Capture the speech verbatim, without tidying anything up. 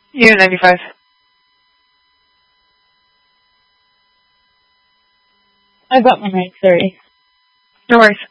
Unit ninety-five. I got my mic, sorry. No worries.